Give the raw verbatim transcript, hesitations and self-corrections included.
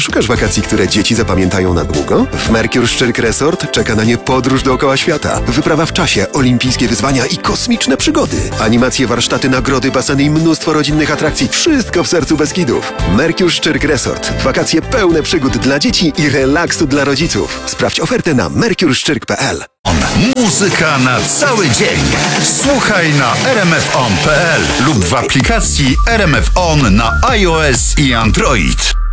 Szukasz wakacji, które dzieci zapamiętają na długo? W Mercure Szczyrk Resort czeka na nie podróż dookoła świata. Wyprawa w czasie, olimpijskie wyzwania i kosmiczne przygody. Animacje, warsztaty, nagrody, baseny i mnóstwo rodzinnych atrakcji. Wszystko w sercu Beskidów. Mercure Szczyrk Resort. Wakacje pełne przygód dla dzieci i relaksu dla rodziców. Sprawdź ofertę na mercure szczyrk kropka p l. Muzyka na cały dzień. Słuchaj na r m f on kropka p l lub w aplikacji R M F On na iOS i Android.